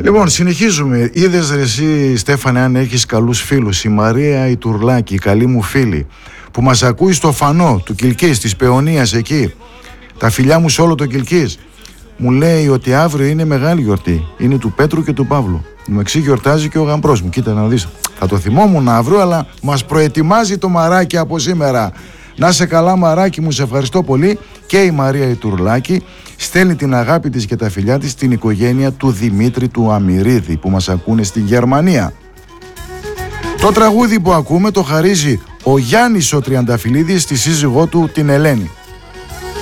Λοιπόν, συνεχίζουμε. Είδες ρε εσύ, Στέφανε, αν έχεις καλούς φίλους, η Μαρία η Τουρλάκη, η καλή μου φίλη, που μας ακούει στο Φανό του Κιλκής, της Παιωνίας εκεί. Τα φιλιά μου σε όλο το Κιλκής. Μου λέει ότι αύριο είναι μεγάλη γιορτή. Είναι του Πέτρου και του Παύλου. Μου εξή γιορτάζει και ο γαμπρός μου. Κοίτα να δεις. Θα το θυμόμουν αύριο, αλλά μας προετοιμάζει το μαράκι από σήμερα. Να σε καλά, μαράκι μου, σε ευχαριστώ πολύ. Και η Μαρία η Τουρλάκη στέλνει την αγάπη της και τα φιλιά της στην οικογένεια του Δημήτρη του Αμυρίδη που μας ακούνε στη Γερμανία. Το τραγούδι που ακούμε το χαρίζει ο Γιάννης ο Τριανταφυλλίδης στη σύζυγό του την Ελένη.